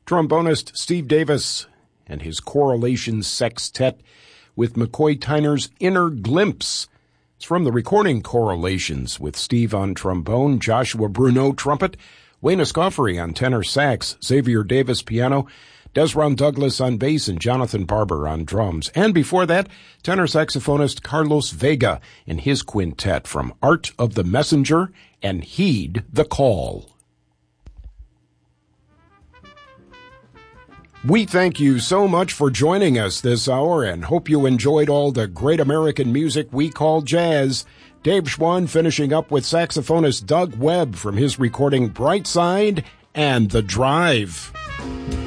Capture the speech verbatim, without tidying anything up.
trombonist Steve Davis and his Correlations Sextet with McCoy Tyner's Inner Glimpse. It's from the recording Correlations with Steve on trombone, Joshua Bruneau trumpet, Wayne Escoffery on tenor sax, Xavier Davis piano, Desron Douglas on bass, and Jonathan Barber on drums. And before that, tenor saxophonist Carlos Vega in his quintet from Art of the Messenger and Heed the Call. We thank you so much for joining us this hour and hope you enjoyed all the great American music we call jazz. Dave Schwann finishing up with saxophonist Doug Webb from his recording Brightside and The Drive.